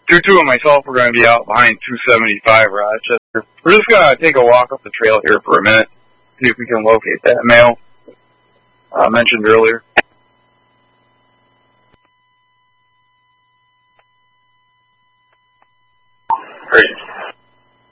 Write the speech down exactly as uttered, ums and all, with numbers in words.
two two and myself are going to be out behind two seventy-five Rochester. We're just going to take a walk up the trail here for a minute, see if we can locate that male I mentioned earlier. Great.